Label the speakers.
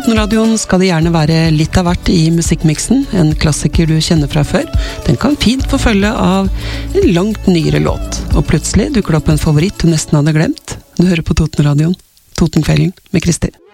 Speaker 1: Totenradioen skal det gjerne være litt av hvert i musikkmiksen, en klassiker du kjenner fra før. Den kan fint få følge av en langt nyere låt, og plutselig dukker det opp en favoritt du nesten hadde glemt. Du hører på Totenradioen, Totenkvelden med Kristi.